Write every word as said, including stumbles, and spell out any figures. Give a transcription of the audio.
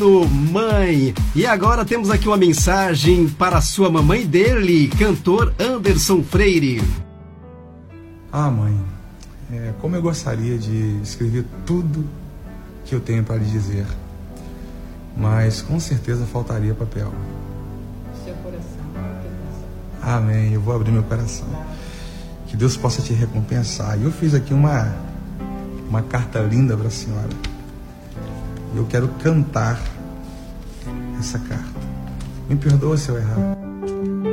hino Mãe. E agora temos aqui uma mensagem para a sua mamãe dele, cantor Anderson Freire. Ah, mãe, é, como eu gostaria de escrever tudo que eu tenho para lhe dizer, mas com certeza faltaria papel. Seu coração. Amém, eu vou abrir meu coração. Que Deus possa te recompensar. E eu fiz aqui uma, uma carta linda para a senhora. Eu quero cantar essa carta. Me perdoa se eu errar.